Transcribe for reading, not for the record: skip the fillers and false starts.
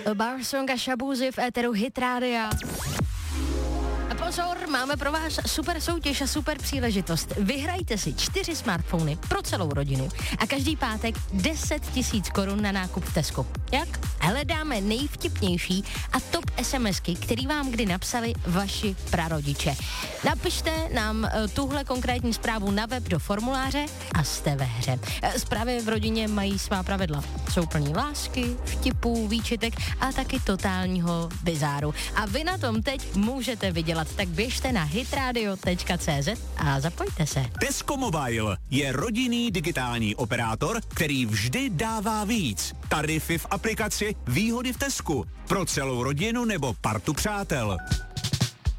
Barsong a Shabuzi v éteru Hit Rádia. A pozor, máme pro vás super soutěž a super příležitost. Vyhrajte si 4 smartfony pro celou rodinu a každý pátek 10 000 korun na nákup v Tesco. Jak? Hledáme nejvtipnější a top SMSky, který vám kdy napsali vaši prarodiče. Napište nám tuhle konkrétní zprávu na web do formuláře a jste ve hře. Zprávy v rodině mají svá pravidla. Jsou plný lásky, vtipů, výčitek a taky totálního bizáru. A vy na tom teď můžete vydělat, tak běžte na hitradio.cz a zapojte se. Tesco Mobile je rodinný digitální operátor, který vždy dává víc. Tarify v aplikaci, výhody v Tesku. Pro celou rodinu nebo partu přátel.